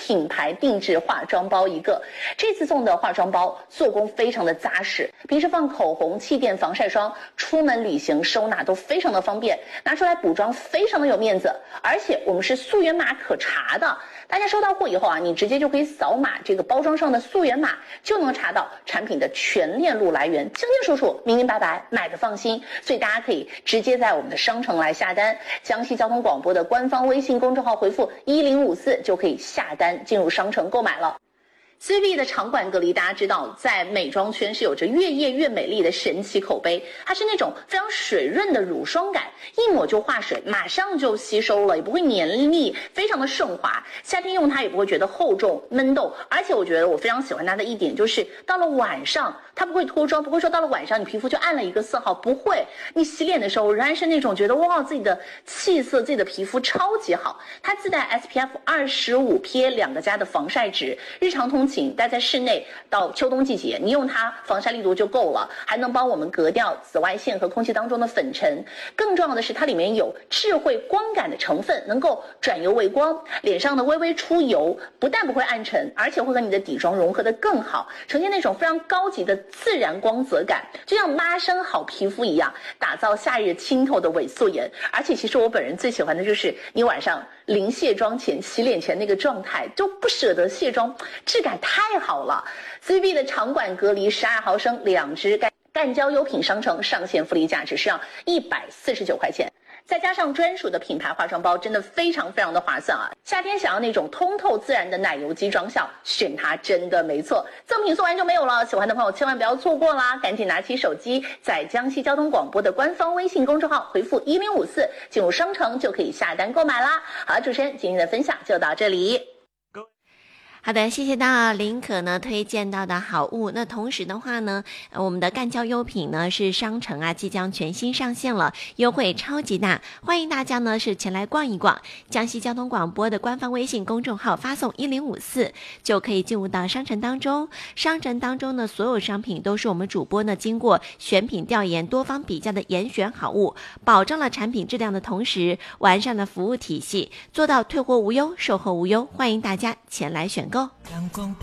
品牌定制化妆包一个。这次送的化妆包做工非常的扎实，平时放口红、气垫、防晒霜，出门旅行收纳都非常的方便，拿出来补妆非常的有面子。而且我们是溯源码可查的，大家收到货以后啊，你直接就可以扫码这个包装上的溯源码，就能查到产品的全链路来源，清清楚楚、明明白白，买的放心。所以大家可以直接在我们的商城来下单，江西交通广播的官方微信公众号回复1054就可以下单进入商城购买了。CVB 的场馆隔离，大家知道，在美妆圈是有着越夜越美丽的神奇口碑，它是那种非常水润的乳霜感，一抹就化水，马上就吸收了，也不会黏腻，非常的顺滑。夏天用它也不会觉得厚重闷痘，而且我觉得我非常喜欢它的一点就是，到了晚上它不会脱妆，不会说到了晚上你皮肤就暗了一个色号，不会，你洗脸的时候仍然是那种觉得哇自己的气色、自己的皮肤超级好。它自带 SPF 25 PA2+的防晒值，日常通勤待在室内到秋冬季节，你用它防晒力度就够了，还能帮我们隔掉紫外线和空气当中的粉尘。更重要的是，它里面有智慧光感的成分，能够转油为光，脸上的微微出油不但不会暗沉，而且会和你的底妆融合得更好，呈现那种非常高级的自然光泽感，就像妈生好皮肤一样，打造夏日清透的伪素颜。而且其实我本人最喜欢的就是你晚上临卸妆前洗脸前那个状态，就不舍得卸妆，质感太好了。 CVB 的场馆隔离12毫升2支干胶优品商城上线福利价只需要149块钱，再加上专属的品牌化妆包，真的非常非常的划算啊！夏天想要那种通透自然的奶油肌妆效，选它真的没错。赠品送完就没有了，喜欢的朋友千万不要错过啦！赶紧拿起手机，在江西交通广播的官方微信公众号回复1054，进入商城就可以下单购买啦。好，主持人今天的分享就到这里。 好的，谢谢到林可呢推荐到的好物。那同时的话呢，我们的干胶优品呢是商城啊即将全新上线了，优惠超级大，欢迎大家呢是前来逛一逛。江西交通广播的官方微信公众号发送1054就可以进入到商城当中。商城当中呢，所有商品都是我们主播呢经过选品调研、多方比价的严选好物，保证了产品质量的同时，完善了服务体系，做到退货无忧、售后无忧。欢迎大家前来选购。阳光